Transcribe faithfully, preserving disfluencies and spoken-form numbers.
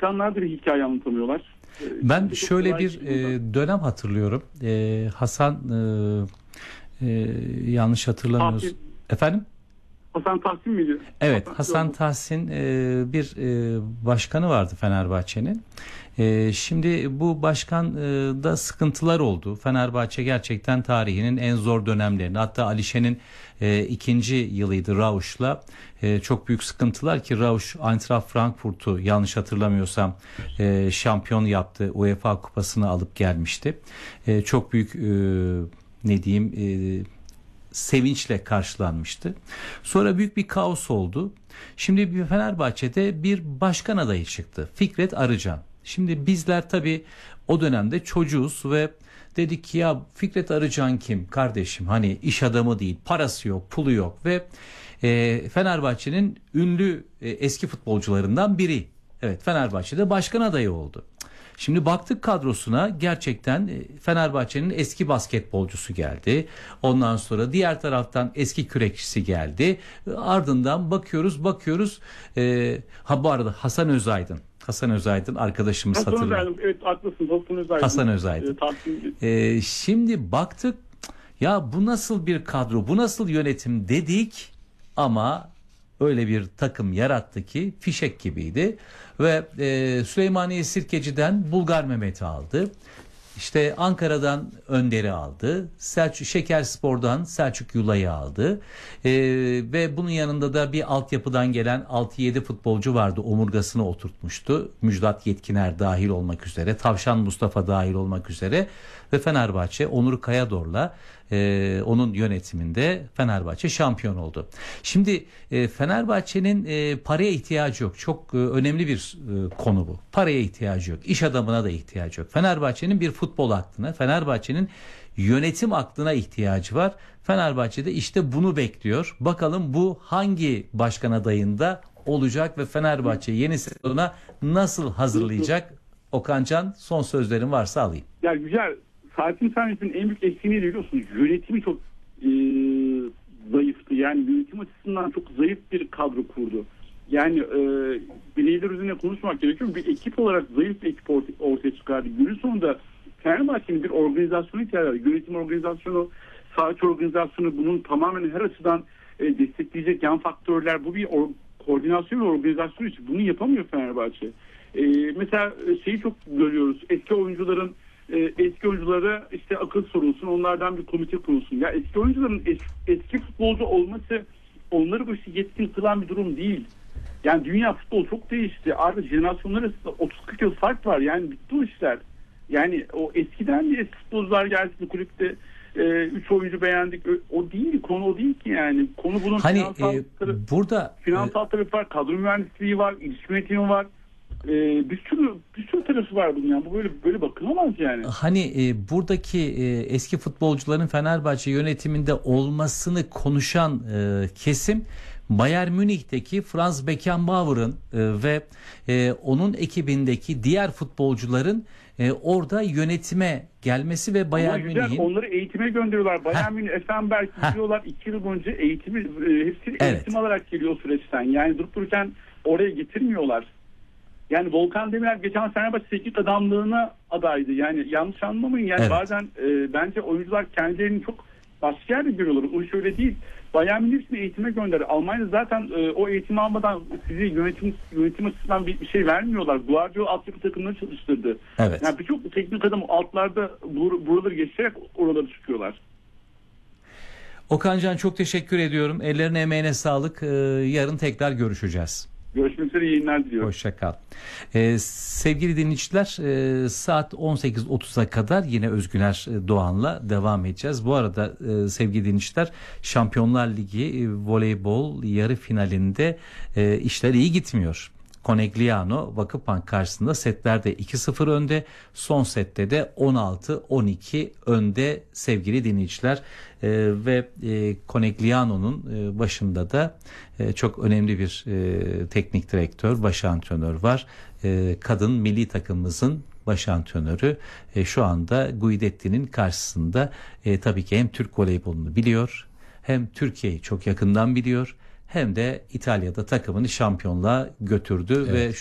başkanlar da bir hikaye anlatamıyorlar. Ben şöyle bir e, dönem hatırlıyorum. E, Hasan e, e, yanlış hatırlamıyoruz. Tahsin. Efendim? Hasan Tahsin miydi? Evet, Hasan, Hasan Tahsin e, bir e, başkanı vardı Fenerbahçe'nin. E, şimdi bu başkan e, da sıkıntılar oldu. Fenerbahçe gerçekten tarihinin en zor dönemlerini, hatta Alişe'nin e, ikinci yılıydı Rausch'la. E, çok büyük sıkıntılar ki Rausch Eintracht Frankfurt'u yanlış hatırlamıyorsam e, şampiyon yaptı. UEFA kupasını alıp gelmişti. E, çok büyük e, ne diyeyim e, sevinçle karşılanmıştı. Sonra büyük bir kaos oldu. Şimdi bir Fenerbahçe'de bir başkan adayı çıktı. Fikret Arıcan. Şimdi bizler tabii o dönemde çocuğuz ve dedik ki ya Fikret Arıcan kim kardeşim? Hani iş adamı değil, parası yok, pulu yok ve e, Fenerbahçe'nin ünlü e, eski futbolcularından biri. Evet, Fenerbahçe'de başkan adayı oldu. Şimdi baktık kadrosuna, gerçekten Fenerbahçe'nin eski basketbolcusu geldi. Ondan sonra diğer taraftan eski kürekçisi geldi. Ardından bakıyoruz bakıyoruz. E, ha bu arada Hasan Özaydın. Hasan Özaydın arkadaşımız Hasan hatırlıyor. Özaydın, evet haklısın. Hasan Özaydın. Hasan Özaydın. E, e, şimdi baktık ya bu nasıl bir kadro, bu nasıl yönetim dedik ama öyle bir takım yarattı ki fişek gibiydi ve e, Süleymaniye Sirkeci'den Bulgar Mehmet'i aldı. İşte Ankara'dan Önder'i aldı. Selçuk Şekerspor'dan Selçuk Yulay'ı aldı. Ee, ve bunun yanında da bir altyapıdan gelen altı yedi futbolcu vardı. Omurgasını oturtmuştu. Müjdat Yetkiner dahil olmak üzere. Tavşan Mustafa dahil olmak üzere. Ve Fenerbahçe Onur Kayador'la e, onun yönetiminde Fenerbahçe şampiyon oldu. Şimdi e, Fenerbahçe'nin e, paraya ihtiyacı yok. Çok e, önemli bir e, konu bu. Paraya ihtiyacı yok. İş adamına da ihtiyacı yok. Fenerbahçe'nin bir futbol aklına, Fenerbahçe'nin yönetim aklına ihtiyacı var. Fenerbahçe'de işte bunu bekliyor. Bakalım bu hangi başkan adayında olacak ve Fenerbahçe yeni sezona nasıl hazırlayacak? Okancan, son sözlerin varsa alayım. Ya güzel. Fatih Samet'in en büyük eksiğini biliyorsunuz. Yönetimi çok e, zayıftı. Yani yönetim açısından çok zayıf bir kadro kurdu. Yani e, bireyler üzerine konuşmak gerekiyor. Bir ekip olarak zayıf bir ekip ortaya, ortaya çıkardı. Günün sonunda Fenerbahçe'nin bir organizasyonu ihtiyacı var. Yönetim organizasyonu, sahaçı organizasyonu, bunun tamamen her açıdan e, destekleyecek yan faktörler. Bu bir or, koordinasyon ve organizasyon için. Bunu yapamıyor Fenerbahçe. E, mesela şeyi çok görüyoruz. Eski oyuncuların e, eski oyunculara işte akıl sorulsun. Onlardan bir komite kurulsun. Ya eski oyuncuların es, eski futbolcu olması onları bu işte yetkin kılan bir durum değil. Yani dünya futbolu çok değişti. Artık jenerasyonlar arasında otuz kırk yıl fark var. Yani bitti o işler. Yani o eskiden de eski futbolcular gelsin kulüpte e, üç oyuncu beğendik. O değil. Konu o değil ki yani. Konu bunun hani, finansal, e, tarafı, burada, finansal e, tarafı var. Kadro mühendisliği var. İlişki yönetimi var. E, bir sürü bir sürü tarafı var bunun. Yani. Bu böyle böyle bakılamaz yani. Hani e, buradaki e, eski futbolcuların Fenerbahçe yönetiminde olmasını konuşan e, kesim Bayern Münih'teki Franz Beckenbauer'ın e, ve e, onun ekibindeki diğer futbolcuların e, orada yönetime gelmesi ve Bayern Münih'in... Onları eğitime gönderiyorlar. Bayern Münih, Effenberg gidiyorlar. iki yıl boyunca eğitimi, e, hepsi evet. eğitim alarak geliyor süreçten. Yani durup dururken oraya getirmiyorlar. Yani Volkan Demirel geçen Fenerbahçe teknik adamlığına adaydı. Yani yanlış anlamayın. Yani evet. bazen e, bence oyuncular kendilerini çok başka yerde görüyorlar. O iş öyle değil. Bayern Münih'in eğitime gönderir. Almanya zaten e, o eğitimi almadan sizi yönetim yönetim açısından bir, bir şey vermiyorlar. Guardiola altyapı takımları çalıştırdı. Evet. Yani birçok teknik adam altlarda bur, buraları geçerek oraları çıkıyorlar. Okancan, çok teşekkür ediyorum. Ellerine emeğine sağlık. Ee, yarın tekrar görüşeceğiz. Görüşmek üzere, iyi yayınlar diliyorum. Hoşça kal. Ee, sevgili dinleyiciler, e, saat on sekiz otuza kadar yine Özgüner Doğan'la devam edeceğiz. Bu arada e, sevgili dinleyiciler, Şampiyonlar Ligi e, voleybol yarı finalinde e, işler iyi gitmiyor. Conegliano Vakıfbank karşısında setlerde iki sıfır önde. Son sette de on altı on iki önde sevgili dinleyiciler. Ee, ve e, Conegliano'nun e, başında da e, çok önemli bir e, teknik direktör, baş antrenör var. E, kadın milli takımımızın baş antrenörü e, şu anda Guidetti'nin karşısında e, tabii ki hem Türk voleybolunu biliyor, hem Türkiye'yi çok yakından biliyor, hem de İtalya'da takımını şampiyonluğa götürdü. Evet. Ve